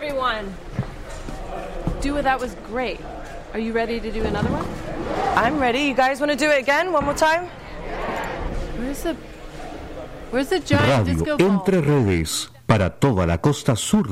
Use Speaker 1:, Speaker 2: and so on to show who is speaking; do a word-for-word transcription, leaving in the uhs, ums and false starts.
Speaker 1: everyone. Dua, that was great. Are you ready to do another one?
Speaker 2: I'm ready. You guys want to do it again? One more time?
Speaker 1: Where's the... Where's the giant
Speaker 3: Radio
Speaker 1: disco ball?
Speaker 3: Entre Redes para toda la costa sur.